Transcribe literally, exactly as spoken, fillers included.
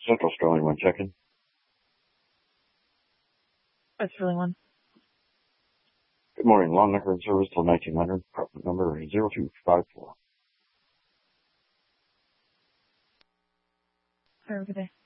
Central Sterling one, check-in. That's Sterling one. Good morning, long record service till nineteen hundred, apartment number zero two five four. Have a good day.